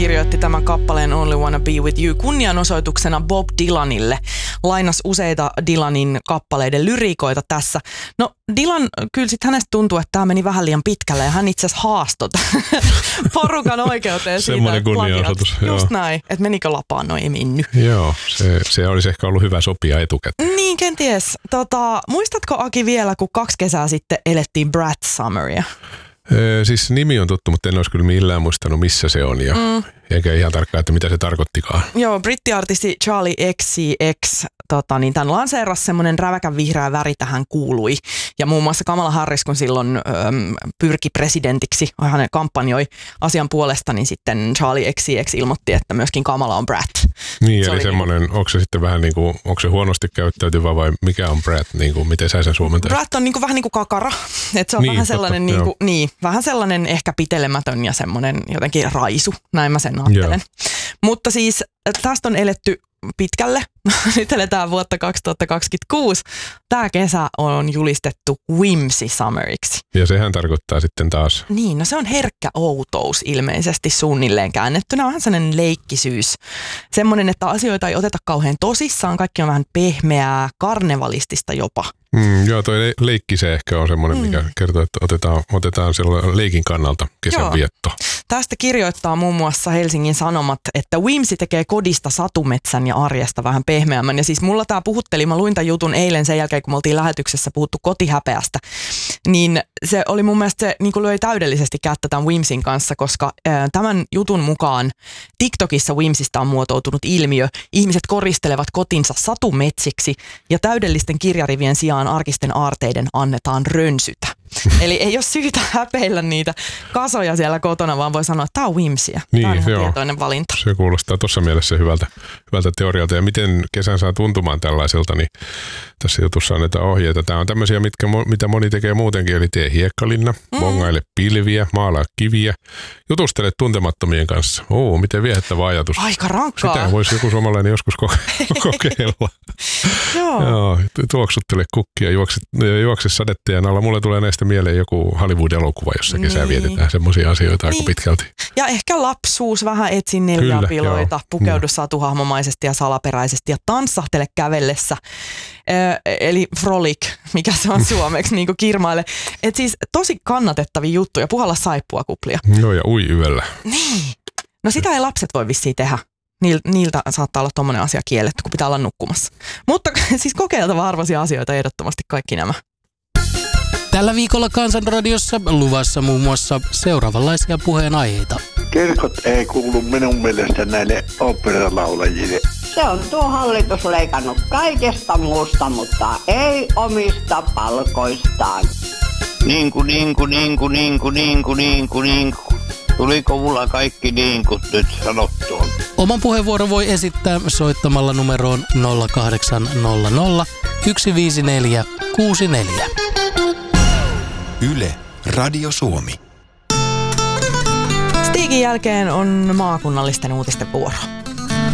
kirjoitti tämän kappaleen Only Wanna Be With You kunnianosoituksena Bob Dylanille. Lainas useita Dylanin kappaleiden lyriikoita tässä. No Dylan, kyllä sitten hänestä tuntuu, että tämä meni vähän liian pitkälle ja hän itse asiassa haastoi porukan oikeuteen siitä. Semmoinen kunnianosoitus. Just näin, että menikö lapaan, no ei mennyt. Joo, se olisi ehkä ollut hyvä sopia etukäteen. Niin, kenties. Muistatko Aki vielä, kun 2 kesää sitten elettiin Brat Summeria? Siis nimi on tuttu, mutta en olisi kyllä millään muistanut, missä se on ja eikä ihan tarkkaan, että mitä se tarkoittikaan. Joo, brittiartisti Charlie XCX tämän lanseerasi semmoinen räväkän vihreä väri tähän kuului. Ja muun muassa Kamala Harris, kun silloin pyrki presidentiksi, hän kampanjoi asian puolesta, niin sitten Charlie XCX ilmoitti, että myöskin Kamala on brat. Niin, eli semmoinen, onko se sitten vähän niin kuin, onko se huonosti käyttäytyvä vai mikä on brat, niin kuin, miten sä sen suomentajat? Brat on niin kuin, vähän niin kuin kakara, että se on niin, vähän sellainen, vähän sellainen ehkä pitelemätön ja semmoinen jotenkin raisu, näin mä sen ajattelen. Mutta siis tästä on eletty pitkälle. Nyt eletään vuotta 2026. Tämä kesä on julistettu Whimsy Summeriksi. Ja sehän tarkoittaa sitten taas... Niin, no se on herkkä outous ilmeisesti suunnilleen käännettynä. Vähän sellainen leikkisyys. Semmoinen, että asioita ei oteta kauhean tosissaan. Kaikki on vähän pehmeää, karnevalistista jopa. Joo, toi leikkise ehkä on semmoinen, mikä kertoo, että otetaan sellainen leikin kannalta kesän vietto. Tästä kirjoittaa muun muassa Helsingin Sanomat, että Whimsy tekee kodista satumetsän ja arjesta vähän pehmeämmän. Ja siis mulla tämä puhutteli, mä luin tämän jutun eilen sen jälkeen, kun me oltiin lähetyksessä puhuttu kotihäpeästä. Niin se oli mun mielestä, se niin kuin löi täydellisesti kättä tämän Whimsyn kanssa, koska tämän jutun mukaan TikTokissa Whimsystä on muotoutunut ilmiö. Ihmiset koristelevat kotinsa satumetsiksi ja täydellisten kirjarivien sijaan arkisten aarteiden annetaan rönsytä. Eli ei ole syytä häpeillä niitä kasoja siellä kotona, vaan voi sanoa, että tämä on Whimsyä. Niin, tämä on ihan tietoinen valinta. Se kuulostaa tuossa mielessä hyvältä teorialta. Ja miten kesän saa tuntumaan tällaiselta, niin tässä jutussa annetaan ohjeita. Tämä on tämmöisiä, mitä moni tekee muutenkin, eli tee hiekkalinna, bongaile pilviä, maalaa kiviä, jutustele tuntemattomien kanssa. Miten viehättävä ajatus. Aika rankkaa. Sitä voisi joku suomalainen joskus kokeilla. Joo. Tuoksuttele kukkia, juokse sadettajan alla. Mulle tulee näistä mieleen joku Hollywood-elokuva, jossa kesää vietetään semmoisia asioita aika pitkälti. Ja ehkä lapsuus, vähän etsin neliapiloita, pukeudu satuhahmomaisesti ja salaperäisesti ja tanssahtele kävellessä. Eli frolic, mikä se on suomeksi, niin kuin kirmaile. Et siis tosi kannatettavia juttuja, puhalla saippuakuplia. Joo, ja ui yöllä. Niin. No sitä ei lapset voi vissiin tehdä. Niiltä saattaa olla tommonen asia kielletty, kun pitää olla nukkumassa. Mutta siis kokeiltava arvoisia asioita ehdottomasti kaikki nämä. Tällä viikolla Kansanradiossa luvassa muun muassa seuraavanlaisia puheenaiheita. Kirkot ei kuulu minun mielestä näille oopperalaulajille. Se on tuo hallitus leikannut kaikesta muusta, mutta ei omista palkoistaan. Niinku. Tuliko mulla kaikki niinkut nyt sanottua? Oman puheenvuoron voi esittää soittamalla numeroon 0800 154 64. Yle, Radio Suomi. Stigin jälkeen on maakunnallisten uutisten vuoro.